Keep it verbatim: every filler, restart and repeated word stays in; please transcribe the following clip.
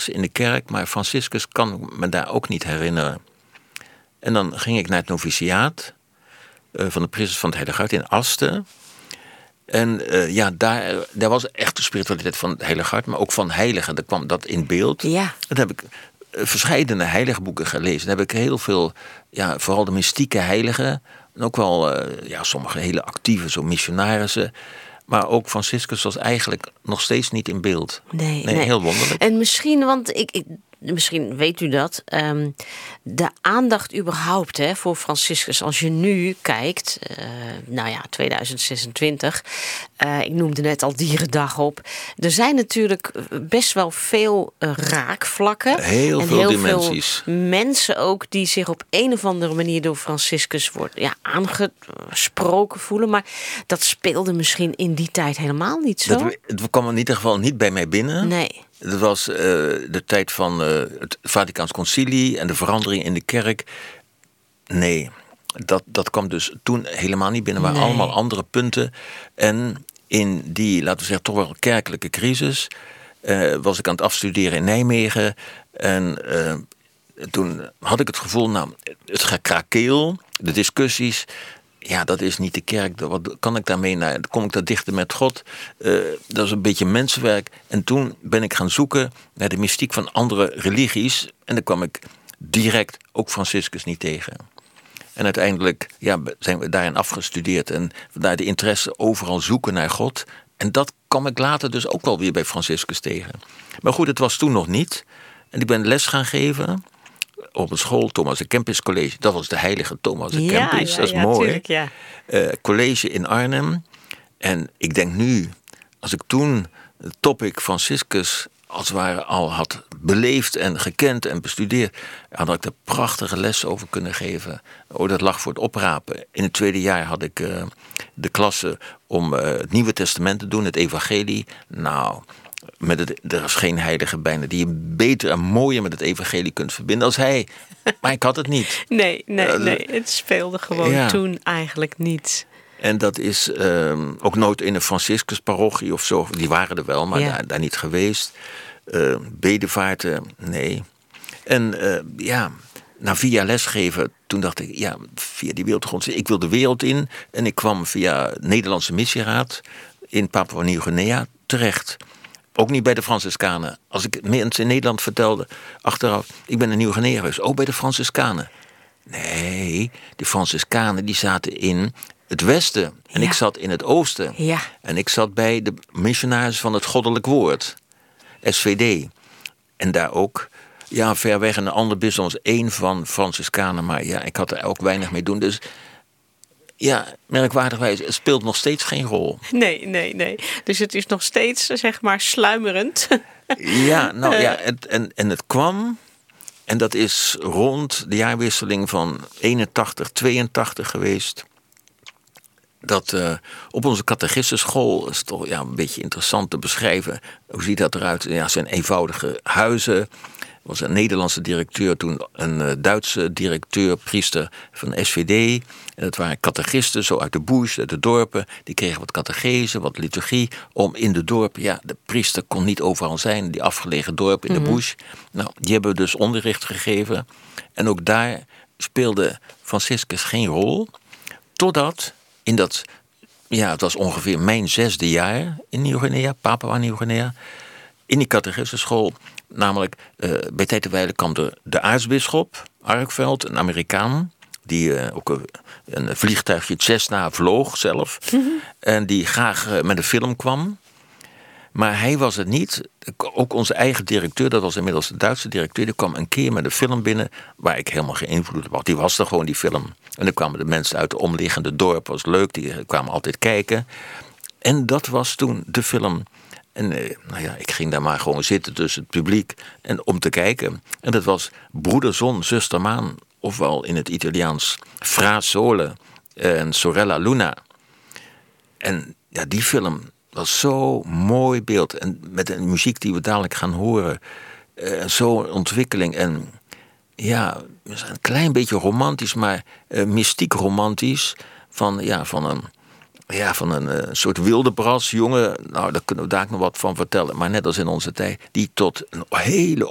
s'nachts in de kerk, maar Franciscus kan ik me daar ook niet herinneren. En dan ging ik naar het noviciaat uh, van de priesters van het Heilige Hart in Asten. En uh, ja, daar, daar was echt de spiritualiteit van het Heilige Hart, maar ook van heiligen. Daar kwam dat in beeld. Ja. Dat heb ik uh, verscheidene heilige boeken gelezen. Daar heb ik heel veel, ja, vooral de mystieke heiligen. En ook wel, uh, ja, sommige hele actieve, zo missionarissen. Maar ook Franciscus was eigenlijk nog steeds niet in beeld. Nee, nee, nee. heel wonderlijk. En misschien, want ik, ik misschien weet u dat, um, de aandacht überhaupt hè, voor Franciscus, als je nu kijkt, uh, nou ja, tweeduizend zesentwintig, uh, ik noemde net al Dierendag op. Er zijn natuurlijk best wel veel uh, raakvlakken. Heel en veel heel dimensies. Veel mensen ook die zich op een of andere manier door Franciscus wordt ja, aangesproken voelen. Maar dat speelde misschien in die tijd helemaal niet zo. Dat, het kwam in ieder geval niet bij mij binnen. Nee. Dat was uh, de tijd van uh, het Vaticaans Concilie en de verandering in de kerk. Nee, dat, dat kwam dus toen helemaal niet binnen. Er waren nee. allemaal andere punten. En in die, laten we zeggen, toch wel kerkelijke crisis Uh, was ik aan het afstuderen in Nijmegen. En uh, toen had ik het gevoel, nou, het gekrakeel, de discussies, ja, dat is niet de kerk. Wat kan ik daarmee naar? Kom ik daar dichter met God? Uh, dat is een beetje mensenwerk. En toen ben ik gaan zoeken naar de mystiek van andere religies. En dan kwam ik direct ook Franciscus niet tegen. En uiteindelijk ja, zijn we daarin afgestudeerd. En vandaar de interesse overal zoeken naar God. En dat kwam ik later dus ook wel weer bij Franciscus tegen. Maar goed, het was toen nog niet. En ik ben les gaan geven op een school, Thomas de Kempis College. Dat was de heilige Thomas de ja, Kempis, ja, dat is ja, mooi. Tuurlijk, ja. uh, college in Arnhem. En ik denk nu, als ik toen het topic Franciscus als het ware al had beleefd en gekend en bestudeerd, had ik er prachtige lessen over kunnen geven. Oh, dat lag voor het oprapen. In het tweede jaar had ik uh, de klasse om uh, het Nieuwe Testament te doen, het evangelie. Nou, met het, er is geen heilige bijna die je beter en mooier met het evangelie kunt verbinden als hij. Maar ik had het niet. Nee, nee, Uh, nee. Het speelde gewoon ja. toen eigenlijk niet. En dat is um, ook nooit in een Franciscus-parochie of zo. Die waren er wel, maar Ja. daar, daar niet geweest. Uh, bedevaarten, nee. En uh, ja, na vier jaar lesgeven, toen dacht ik, ja, via die wereldgrond, ik wil de wereld in. En ik kwam via Nederlandse Missieraad in Papua Nieuw-Guinea terecht. Ook niet bij de Franciscanen. Als ik mensen in Nederland vertelde, achteraf, ik ben in Nieuw-Guinea geweest, ook bij de Franciscanen. Nee, de Franciscanen die zaten in het westen. En Ja. ik zat in het oosten. Ja. En ik zat bij de missionaris van het goddelijk woord. S V D. En daar ook, ja, ver weg een ander bisdom als één van Franciscanen. Maar ja, ik had er ook weinig mee doen. Dus ja, merkwaardigwijs, het speelt nog steeds geen rol. Nee, nee, nee. Dus het is nog steeds, zeg maar, sluimerend. Ja, nou ja, het, en, en het kwam, en dat is rond de jaarwisseling van eenentachtig, tweeëntachtig geweest. Dat uh, op onze catechismenschool is toch ja, een beetje interessant te beschrijven. Hoe ziet dat eruit? Ja, het zijn eenvoudige huizen. Er was een Nederlandse directeur, toen een uh, Duitse directeur, priester van S V D. En dat waren catechisten, zo uit de bush, uit de dorpen. Die kregen wat catechese, wat liturgie. Om in de dorpen, ja, de priester kon niet overal zijn. Die afgelegen dorpen in Mm-hmm. de bush. Nou, die hebben dus onderricht gegeven. En ook daar speelde Franciscus geen rol. Totdat in dat, ja, het was ongeveer mijn zesde jaar in Nieuw-Guinea, Papua Nieuw-Guinea. In die catechismenschool, namelijk uh, bij tijd en wijle kwam de, de aartsbisschop Arkveld, een Amerikaan, die uh, ook een, een vliegtuigje Cessna vloog zelf. Mm-hmm. En die graag uh, met een film kwam. Maar hij was het niet. Ook onze eigen directeur, dat was inmiddels de Duitse directeur, die kwam een keer met een film binnen waar ik helemaal geen invloed op had. Die was er gewoon, die film. En dan kwamen de mensen uit de omliggende dorpen, was leuk, die kwamen altijd kijken. En dat was toen de film. En eh, nou ja, ik ging daar maar gewoon zitten tussen het publiek en om te kijken. En dat was Broeder Zon, Zuster Maan, ofwel in het Italiaans Fra Sole en Sorella Luna. En ja, die film was zo mooi beeld. En met de muziek die we dadelijk gaan horen. Uh, Zo'n ontwikkeling. En ja, een klein beetje romantisch, maar uh, mystiek romantisch. Van, ja, van een, ja, van een uh, soort Wildebras jongen. Nou, daar kunnen we daar nog wat van vertellen. Maar net als in onze tijd. Die tot een hele